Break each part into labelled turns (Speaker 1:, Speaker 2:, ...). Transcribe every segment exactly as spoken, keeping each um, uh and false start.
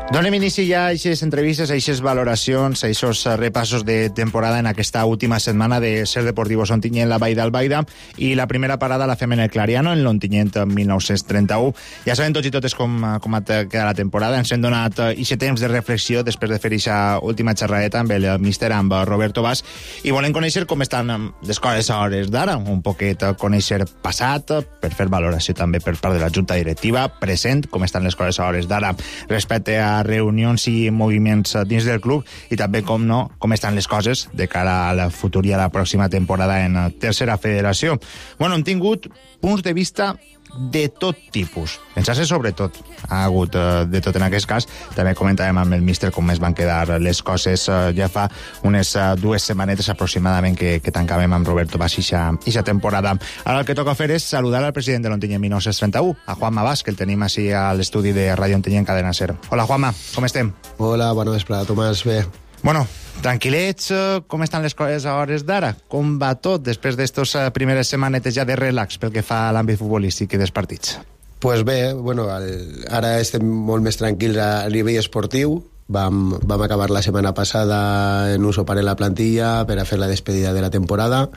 Speaker 1: Donem inici ja a aquestes entrevistes, a aquestes valoracions, a aquests repassos de temporada en aquesta última setmana de Ser Deportivo Ontinyent, la Vall d'Albaida, i la primera parada la fem en el Clariano, en l'Ontinyent mil nou-cents trenta-u. Ja sabem tots i totes com, com ha quedat la temporada. Ens hem donat aquest temps de reflexió després de fer aquesta última xerradeta amb el míster, amb Roberto Bas, i volem conèixer com estan les coses a hores d'ara, un poquet conèixer passat, per fer valoració també per part de la Junta Directiva, present, com estan les coses a hores d'ara respecte a reunions i moviments dins del club, i també, com no, com estan les coses de cara a la futur i a la pròxima temporada en tercera federació. Bueno, hem tingut punts de vista de tot tipus. Pensar-se sobretot ha hagut uh, de tot en aquest cas. També comentàvem amb el míster com es van quedar les coses uh, ja fa unes uh, dues setmanetes aproximadament que, que tancàvem amb Roberto Bas ixa temporada. Ara el que toca fer és saludar al president de l'Ontinyent mil nou-cents trenta-u, a Juanma Bas, que el tenim així a l'estudi de Ràdio Ontinyent Cadena Ser. Hola, Juanma, com estem?
Speaker 2: Hola, bona vesprada, Tomàs, bé.
Speaker 1: Bueno, tranquil·lets, com estan les coses a hores d'ara? Com va tot després d'estos primeres setmanetes ja de relax pel que fa a l'àmbit futbolístic i dels partits?
Speaker 2: Pues bé, bueno, el, ara estem molt més tranquils a nivell esportiu. Vam, vam acabar la setmana passada en un sopar en la plantilla per a fer la despedida de la temporada.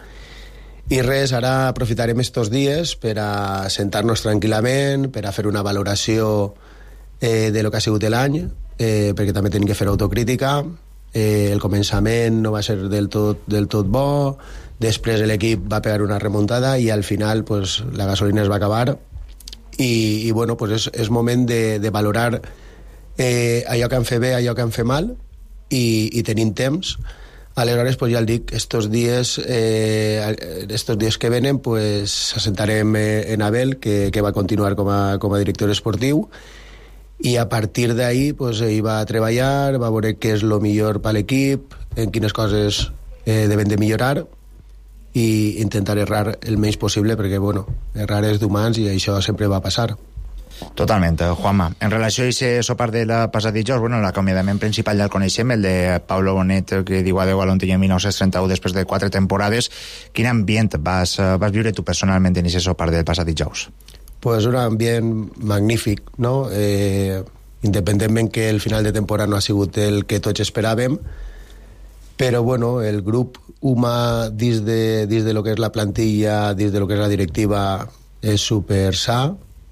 Speaker 2: I res, ara aprofitarem estos dies per a sentar-nos tranquil·lament, per a fer una valoració eh, de lo que ha sigut l'any, eh, perquè també tenim que fer autocrítica. Eh, el començament no va ser del tot, del tot bo, després l'equip va pegar una remuntada i al final pues, la gasolina es va acabar i, i bueno, pues és, és moment de, de valorar eh, allò que han fet bé, allò que han fet mal i, i tenim temps. Aleshores, pues ja el dic, estos dies, eh, estos dies que venen pues, assentarem en Abel, que, que va continuar com a, com a director esportiu, i a partir d'ahí pues, ell va treballar, va veure què és el millor per l'equip, en quines coses eh, devem de millorar i intentar errar el menys possible perquè, bueno, errar és d'humans i això sempre va passar.
Speaker 1: Totalment, Juanma. En relació a aquest sopar de la passat dijous, bueno, l'acomiadament principal ja el coneixem, el de Pablo Bonet, que diu adeu a l'Ontinyent mil nou-cents trenta-u després de quatre temporades. Quin ambient vas, vas viure tu personalment en aquest sopar del passat dijous?
Speaker 2: Pues un ambient magnífic, no? Eh, independentment que el final de temporada no ha sigut el que tots esperàvem, però bueno, el grup humà dins de, dins de lo que és la plantilla, dins de lo que és la directiva, és super sa,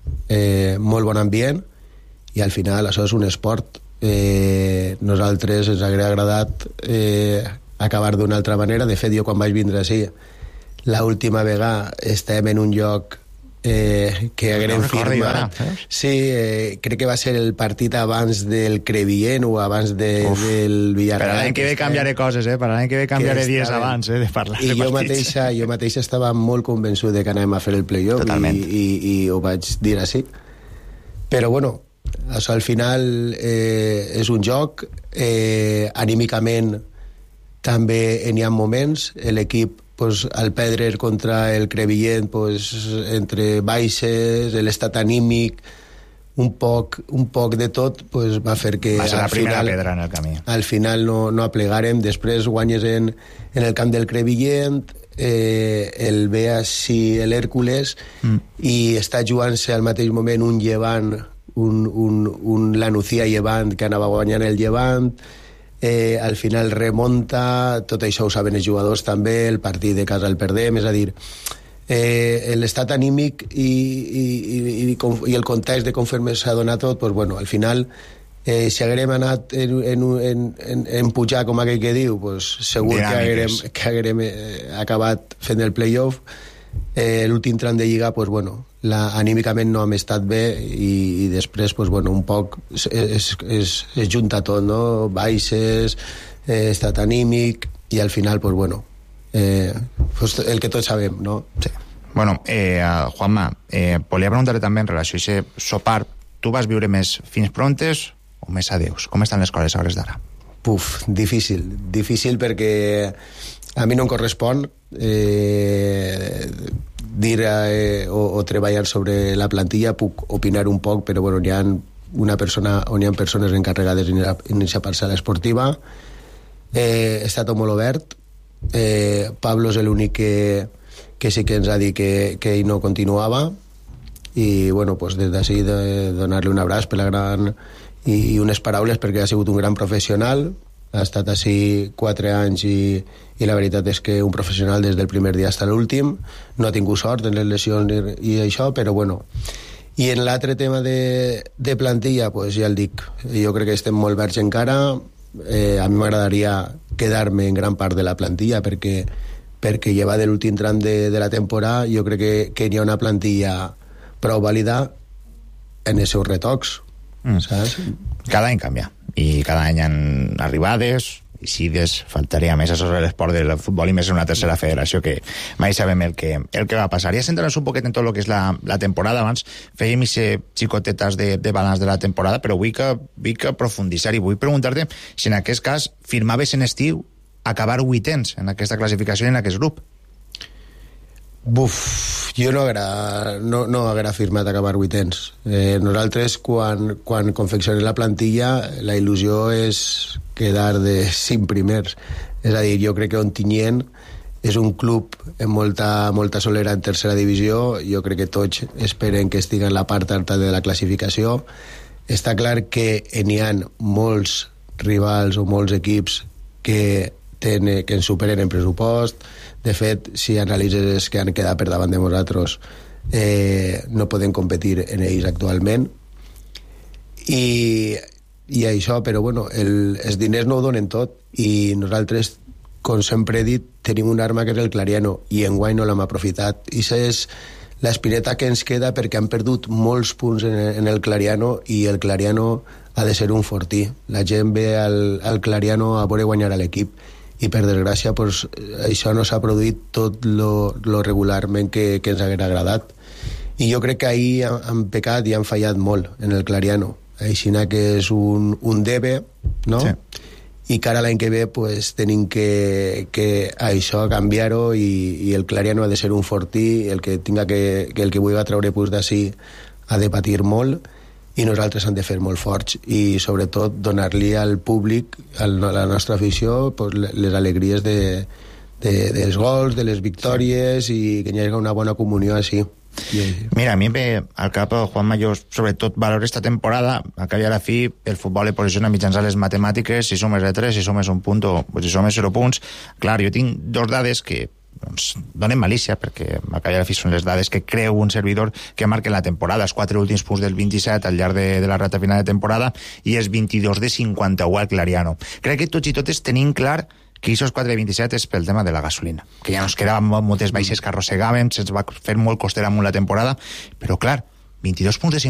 Speaker 2: eh, molt bon ambient, i al final això és un esport. Eh, nosaltres ens hauria agradat eh, acabar d'una altra manera. De fet, jo quan vaig vindre així, l'última vegada estem en un lloc Eh, que haguem no firmat eh? Sí, eh, crec que va ser el partit abans del Crevillent o abans de, del Villarreal.
Speaker 1: Per l'any que ve canviaré coses, eh? Per l'any que ve canviaré que dies abans eh, de parlar
Speaker 2: I
Speaker 1: de
Speaker 2: jo mateixa, jo mateixa estava molt convençut de que anàvem a fer el playoff i, i, i ho vaig dir així. Però bueno, això al final eh, és un joc, eh, anímicament també n'hi ha moments, l'equip pues, al perdre contra el Crevillent pues, entre baixes, l'estat anímic, un poc, un poc de tot pues, va fer que
Speaker 1: va ser la
Speaker 2: al
Speaker 1: primera
Speaker 2: final,
Speaker 1: pedra en el camí.
Speaker 2: Al final no, no aplegàrem. Després guanyes en, en el camp del Crevillent, eh, el ve així l'Hèrcules mm. i està jugant-se al mateix moment un Llevant, un, un, un la Nucía Llevant que anava guanyant el Llevant. Eh, al final remunta, tot això ho saben els jugadors també, el partit de casa el perdem, és a dir, eh, l'estat anímic i, i, i, i, i el context de conforme s'ha donat tot, pues bueno, al final eh, si haguérem anat en, en, en, en, en pujar com aquell que diu, pues segur Dinàmiques. que haguérem, que haguérem eh, acabat fent el playoff. Eh, l'últim tram de Lliga, pues bueno, la, anímicament no hem estat bé i, i després, pues bueno, un poc es, es, es, es junta tot, no? Baixes, eh, estat anímic i al final, pues bueno, eh, pues el que tots sabem, no?
Speaker 1: Sí. Bueno, eh, Juanma, eh, volia preguntar-te també en relació a aquest sopar, tu vas viure més fins prontes o més adeus? Com estan les coses a hores d'ara?
Speaker 2: Puf, difícil, difícil perquè a mi no em correspon eh, dir eh, o, o treballar sobre la plantilla, puc opinar un poc, però bueno, hi ha una persona, on hi ha persones encarregades en aquesta parcel·la esportiva. Eh, està tot molt obert. Eh, Pablo és l'únic que, que sí que ens ha dit que, que ell no continuava i bueno, pues des d'ací de donar-li un abraç per la gran i unes paraules perquè ha sigut un gran professional, ha estat així quatre anys i, i la veritat és que un professional des del primer dia fins a l'últim, no ha tingut sort en les lesions i, i això, però bueno. I en l'altre tema de, de plantilla, pues ja el dic, jo crec que estem molt verds encara, eh, a mi m'agradaria quedar-me en gran part de la plantilla perquè, perquè lleva de l'últim tram de, de la temporada, jo crec que, que hi ha una plantilla prou vàlida en els seus retocs, mm. saps?
Speaker 1: Cada any canvia, i cada any han arribades, i si des faltaria més, això és l'esport del futbol i més en una tercera federació que mai sabem el que, el que va passar. Ja centrant-nos un poquet en tot el que és la, la temporada, abans fèiem i xicotetes de, de balanç de la temporada, però vull que, vull que aprofundissar i vull preguntar-te si en aquest cas firmaves en estiu acabar vuitens en aquesta classificació i en aquest grup.
Speaker 2: Buf, jo no haguera, no, no haguera firmat acabar vuitens. Eh, nosaltres, quan, quan confeccionem la plantilla, la il·lusió és quedar de cinc primers. És a dir, jo crec que Ontinyent és un club amb molta, molta solera en tercera divisió. Jo crec que tots esperen que estigui en la part alta de la classificació. Està clar que n'hi ha molts rivals o molts equips que, tenen, que ens superen en pressupost. De fet, si analitzes els que han quedat per davant de nosaltres, eh, no poden competir en ells actualment. I, i això, però bueno, el, els diners no ho donen tot, i nosaltres, com sempre he dit, tenim una arma que és el Clariano, i enguany no l'hem aprofitat. I això és l'espineta que ens queda perquè han perdut molts punts en, en el Clariano, i el Clariano ha de ser un fortí. La gent ve al, al Clariano a veure guanyar a l'equip, i per desgràcia pues, això no s'ha produït tot lo, lo regularment que, que ens haguera agradat, i jo crec que ahir han, han pecat i han fallat molt en el Clariano. Aixina que és un, un debe, no? Sí. I que ara l'any que ve pues, tenim que, que això canviar-ho, i, i el Clariano ha de ser un fortí, el que tinga que, que el que vulgui treure pues, d'ací ha de patir molt, i nosaltres hem de fer molt forts, i sobretot donar-li al públic, a la nostra afició, pues, les alegries de, de, dels gols, de les victòries, sí. I que hi hagi una bona comunió així.
Speaker 1: Mira, a mi em ve al cap, Juan Mayo, sobretot valor esta temporada, a cap i a la fi, el futbol es posiciona mitjançant les matemàtiques, si sumes de tres, si sumes un punt, o si sumes zero punts. Clar, jo tinc dos dades que doncs, donen malícia, perquè a cap i a la fi són les dades que creu un servidor que marquen la temporada, els quatre últims punts del vint-i-set al llarg de, de la rata final de temporada, i és vint-i-dos de cinquanta-u al Clariano. Crec que tots i totes tenim clar que aquests quatre de vint-i-set és pel tema de la gasolina, que ja nos quedaven moltes baixes que arrossegàvem, se'ns va fer molt coster amunt la temporada, però clar, vint-i-dos punts de